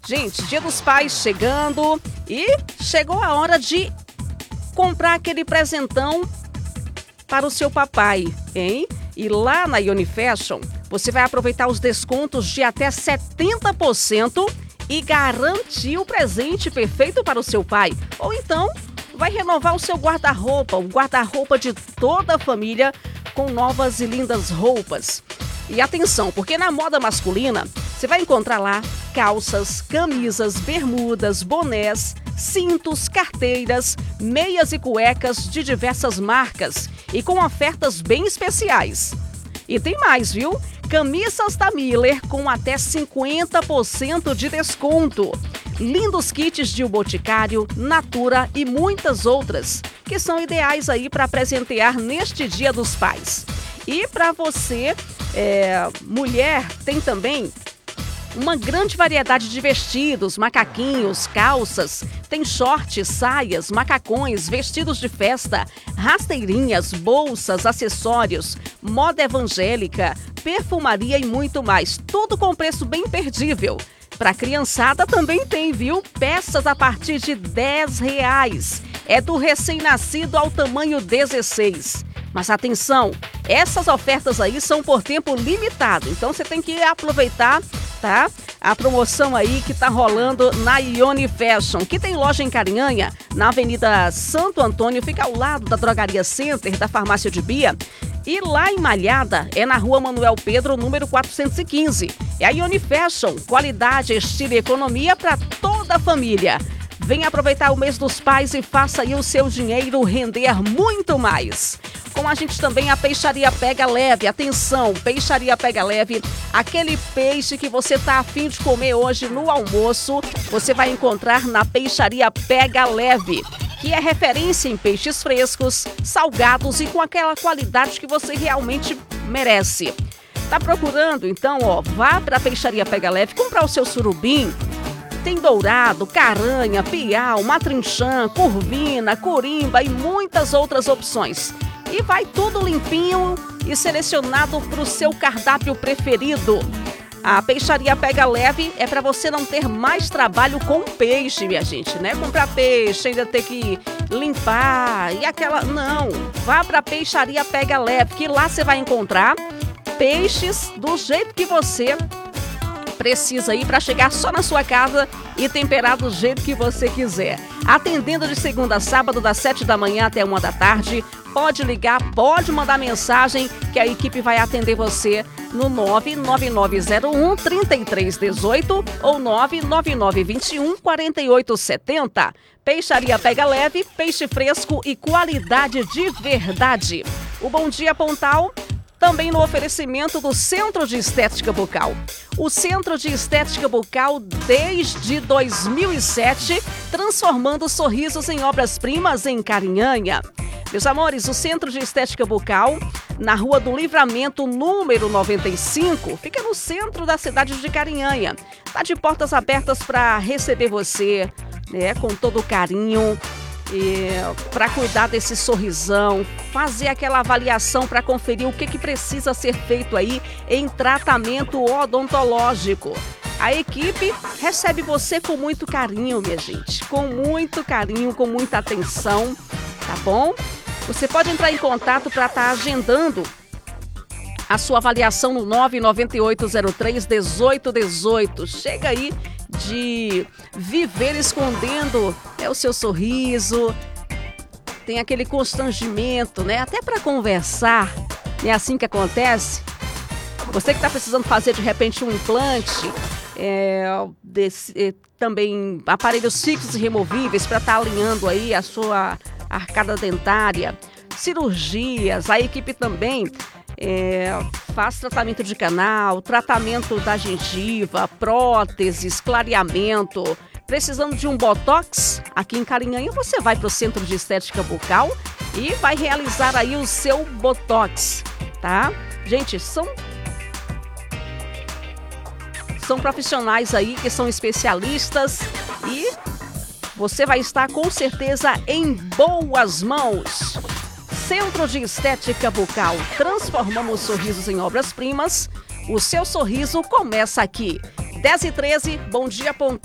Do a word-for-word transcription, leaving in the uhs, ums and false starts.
Gente, Dia dos Pais chegando e chegou a hora de comprar aquele presentão para o seu papai, hein? E lá na Unifashion, você vai aproveitar os descontos de até setenta por cento e garantir o presente perfeito para o seu pai. Ou então, vai renovar o seu guarda-roupa, o guarda-roupa de toda a família com novas e lindas roupas. E atenção, porque na moda masculina, você vai encontrar lá calças, camisas, bermudas, bonés, cintos, carteiras, meias e cuecas de diversas marcas e com ofertas bem especiais. E tem mais, viu? Camisas da Miller com até cinquenta por cento de desconto. Lindos kits de O Boticário, Natura e muitas outras, que são ideais aí para presentear neste Dia dos Pais. E para você, é, mulher, tem também uma grande variedade de vestidos, macaquinhos, calças, tem shorts, saias, macacões, vestidos de festa, rasteirinhas, bolsas, acessórios, moda evangélica, perfumaria e muito mais. Tudo com preço bem imperdível. Para criançada também tem, viu? Peças a partir de dez reais. É do recém-nascido ao tamanho dezesseis. Mas atenção, essas ofertas aí são por tempo limitado, então você tem que aproveitar, tá? A promoção aí que tá rolando na Unifashion, que tem loja em Carinhanha, na Avenida Santo Antônio, fica ao lado da Drogaria Center, da Farmácia de Bia. E lá em Malhada, é na Rua Manuel Pedro, número quatrocentos e quinze. É a Unifashion, qualidade, estilo e economia para toda a família. Venha aproveitar o mês dos pais e faça aí o seu dinheiro render muito mais. Com a gente também a Peixaria Pega Leve. Atenção, Peixaria Pega Leve, aquele peixe que você tá a fim de comer hoje no almoço, você vai encontrar na Peixaria Pega Leve, que é referência em peixes frescos, salgados e com aquela qualidade que você realmente merece. Tá procurando? Então, ó, vá para a Peixaria Pega Leve comprar o seu surubim. Tem dourado, caranha, piau, matrinchã, curvina, corimba e muitas outras opções. E vai tudo limpinho e selecionado para o seu cardápio preferido. A Peixaria Pega Leve é para você não ter mais trabalho com peixe, minha gente, né? Comprar peixe, ainda ter que limpar e aquela... Não, vá para a Peixaria Pega Leve, que lá você vai encontrar peixes do jeito que você precisa ir para chegar só na sua casa e temperar do jeito que você quiser. Atendendo de segunda a sábado, das sete da manhã até uma da tarde. Pode ligar, pode mandar mensagem que a equipe vai atender você no nove nove nove zero um, três três um oito ou nove nove nove dois um, quatro oito sete zero. Peixaria Pega Leve, peixe fresco e qualidade de verdade. O Bom Dia Pontal também no oferecimento do Centro de Estética Bucal. O Centro de Estética Bucal desde dois mil e sete, transformando sorrisos em obras-primas em Carinhanha. Meus amores, o Centro de Estética Bucal, na Rua do Livramento, número noventa e cinco, fica no centro da cidade de Carinhanha. Está de portas abertas para receber você, né, com todo o carinho, para cuidar desse sorrisão, fazer aquela avaliação para conferir o que, que precisa ser feito aí em tratamento odontológico. A equipe recebe você com muito carinho, minha gente, com muito carinho, com muita atenção, tá bom? Você pode entrar em contato para estar tá agendando a sua avaliação no nove nove oito zero três um oito um oito. Chega aí de viver escondendo é, o seu sorriso, tem aquele constrangimento, né? Até para conversar, é assim que acontece. Você que está precisando fazer de repente um implante, é, desse, é, também aparelhos fixos e removíveis para estar tá alinhando aí a sua arcada dentária, cirurgias, a equipe também É, faz tratamento de canal, tratamento da gengiva, próteses, clareamento. Precisando de um botox? Aqui em Carinhanha você vai para o Centro de Estética Bucal e vai realizar aí o seu botox, tá? Gente, são são profissionais aí que são especialistas e você vai estar com certeza em boas mãos. Centro de Estética Bucal, transformamos sorrisos em obras-primas. O seu sorriso começa aqui. dez e treze, Bom Dia Pontal.